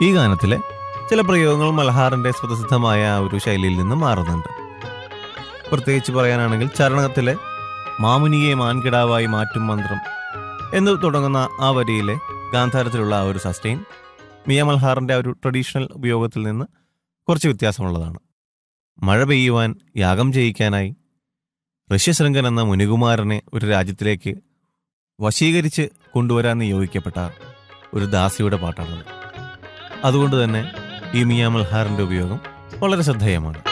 ഈ ഗാനത്തിലെ ചില പ്രയോഗങ്ങൾ മൽഹാറിൻ്റെ സ്വതസിദ്ധമായ ആ ഒരു ശൈലിയിൽ നിന്ന് മാറുന്നുണ്ട്. പ്രത്യേകിച്ച് പറയാനാണെങ്കിൽ ചരണത്തിലെ മാമുനിയെ മാൻകിടാവായി മാറ്റും മന്ത്രം എന്ന് തുടങ്ങുന്ന ആ വരിയിലെ ഗാന്ധാരത്തിലുള്ള ആ ഒരു സസ്റ്റെയിൻ മിയ മൽഹാറിൻ്റെ ആ ഒരു ട്രഡീഷണൽ ഉപയോഗത്തിൽ നിന്ന് കുറച്ച് വ്യത്യാസമുള്ളതാണ്. മഴ പെയ്യുവാൻ യാഗം ചെയ്യിക്കാനായി ഋഷ്യശൃംഗൻ എന്ന മുനികുമാരനെ ഒരു രാജ്യത്തിലേക്ക് വശീകരിച്ച് കൊണ്ടുവരാൻ നിയോഗിക്കപ്പെട്ട ഒരു ദാസിയുടെ പാട്ടാണത്. അതുകൊണ്ട് തന്നെ ഈ മിയ മൽഹാറിൻ്റെ ഉപയോഗം വളരെ ശ്രദ്ധേയമാണ്.